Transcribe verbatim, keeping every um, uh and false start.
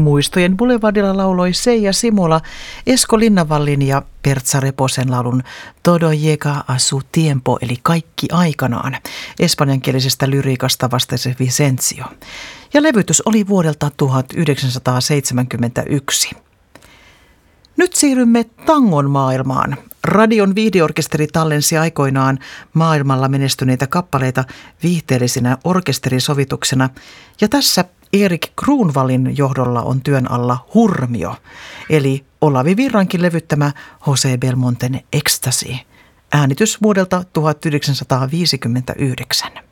Muistojen Boulevardilla lauloi Seija Simola Esko Linnanvallin ja Pertsa Reposen laulun Todo llega a su tiempo, eli kaikki aikanaan, espanjankielisestä lyriikasta vastasi Vicencio. Ja levytys oli vuodelta tuhatyhdeksänsataaseitsemänkymmentäyksi. Nyt siirrymme tangon maailmaan. Radion viihdeorkesteri tallensi aikoinaan maailmalla menestyneitä kappaleita viihteellisinä orkesterisovituksena. Ja tässä Erik Grunwaldin johdolla on työn alla Hurmio, eli Olavi Virrankin levyttämä Jose Belmonten Ecstasy. Äänitys vuodelta tuhatyhdeksänsataaviisikymmentäyhdeksän.